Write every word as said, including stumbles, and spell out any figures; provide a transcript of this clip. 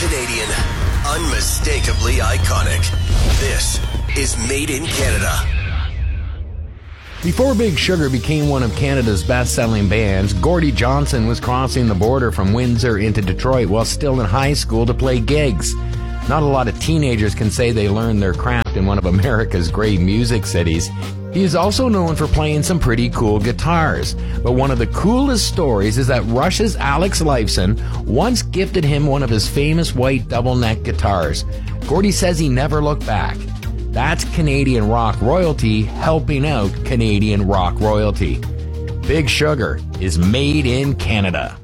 Canadian. Unmistakably iconic. This is Made in Canada. Before Big Sugar became one of Canada's best-selling bands, Gordie Johnson was crossing the border from Windsor into Detroit while still in high school to play gigs. Not a lot of teenagers can say they learned their craft in one of America's great music cities. He is also known for playing some pretty cool guitars. But one of the coolest stories is that Rush's Alex Lifeson once gifted him one of his famous white double-neck guitars. Gordie says he never looked back. That's Canadian rock royalty helping out Canadian rock royalty. Big Sugar is made in Canada.